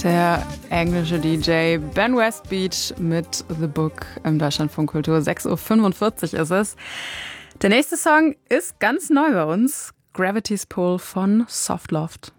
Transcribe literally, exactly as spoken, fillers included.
Der englische D J Ben Westbeach mit The Book im Deutschlandfunk Kultur. sechs Uhr fünfundvierzig ist es. Der nächste Song ist ganz neu bei uns. Gravity's Pull von Softloft.